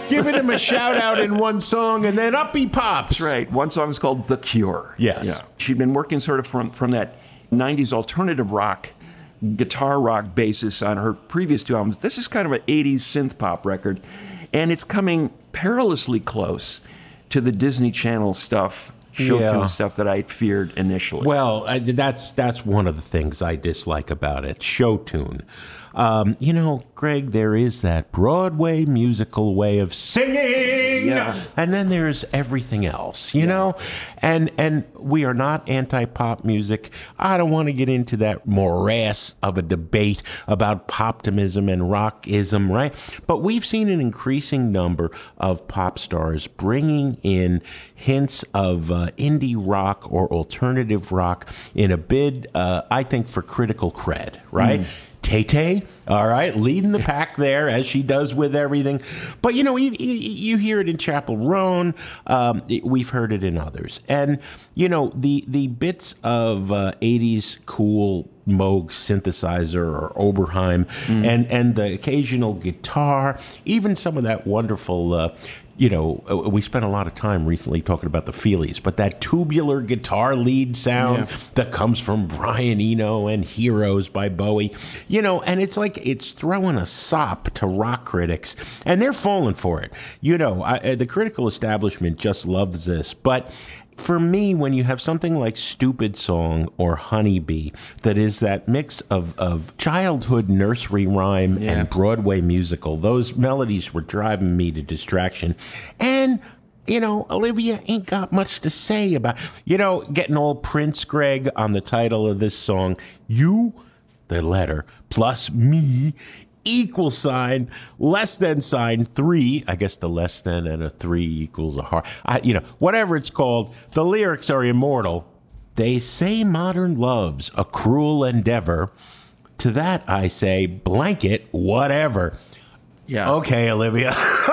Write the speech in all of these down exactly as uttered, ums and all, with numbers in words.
giving him a shout out in one song, and then up he pops. That's right. One song is called The Cure. Yes. Yeah. She'd been working sort of from, from that nineties alternative rock, guitar rock basis on her previous two albums. This is kind of an eighties synth pop record, and it's coming perilously close to the Disney Channel stuff, show Yeah. tune stuff that I feared initially. Well, I, that's that's one of the things I dislike about it. Show tune. Um, you know, Greg, there is that Broadway musical way of singing, Yeah. and then there's everything else, you know? And and we are not anti-pop music. I don't want to get into that morass of a debate about poptimism and rockism, right? But we've seen an increasing number of pop stars bringing in hints of uh, indie rock or alternative rock in a bid, uh, I think, for critical cred, right? Mm. Tay-Tay, all right, leading the pack there, as she does with everything. But, you know, you, you hear it in Chappell Roan. Um, we've heard it in others. And, you know, the, the bits of uh, eighties cool Moog synthesizer or Oberheim mm. and, and the occasional guitar, even some of that wonderful... Uh, You know, we spent a lot of time recently talking about the Feelies, but that tubular guitar lead sound yeah. that comes from Brian Eno and Heroes by Bowie, you know, and it's like it's throwing a sop to rock critics, and they're falling for it. You know, I, the critical establishment just loves this, but... For me, when you have something like Stupid Song or Honeybee that is that mix of, of childhood nursery rhyme yeah. and Broadway musical, those melodies were driving me to distraction. And, you know, Olivia ain't got much to say about, you know, getting all Prince Greg on the title of this song. You, the letter, plus me, equal sign, less than sign, three. I guess the less than and a three equals a heart. I, you know, whatever it's called, the lyrics are immortal. They say modern love's a cruel endeavor. To that I say, blanket, whatever. Yeah. Okay, Olivia.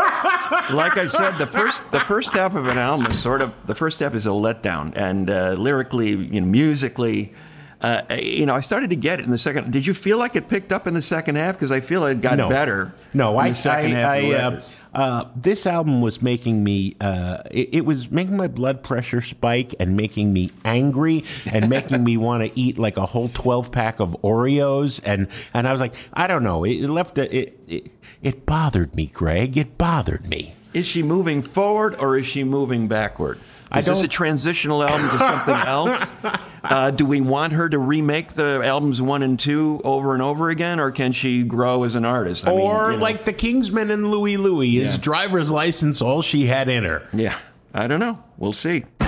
Like I said, the first the first half of an album is sort of, the first half is a letdown. And uh, lyrically, you know, musically, Uh, you know, I started to get it in the second. Did you feel like it picked up in the second half? Because I feel it got no. better. No, in I, the second I, half I, of the uh, records. uh, this album was making me. Uh, it, it was making my blood pressure spike and making me angry and making me want to eat like a whole twelve pack of Oreos. And, and I was like, I don't know. It, it left. A, it, it it bothered me, Greg. It bothered me. Is she moving forward or is she moving backward? Is this a transitional album to something else? Uh, do we want her to remake the albums one and two over and over again, or can she grow as an artist? I or mean, you know. like the Kingsmen and Louie Louie, is Yeah. driver's license all she had in her? Yeah, I don't know. We'll see.